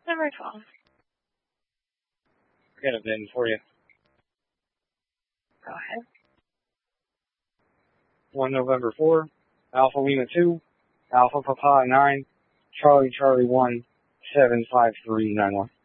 Number 12. Got a VIN for you. Go ahead. 1 November 4, Alpha Lima 2, Alpha Papa 9, Charlie Charlie 1, 75391.